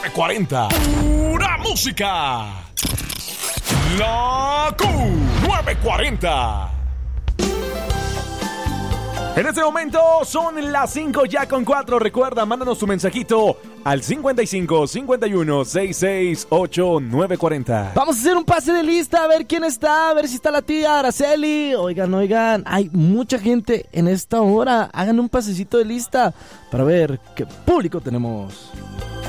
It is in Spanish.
940. Pura música. La Q940. En este momento son las 5 ya con 4. Recuerda, mándanos tu mensajito al 55 51 668 940. Vamos a hacer un pase de lista, a ver quién está, a ver si está la tía Araceli. Oigan, hay mucha gente en esta hora. Hagan un pasecito de lista para ver qué público tenemos.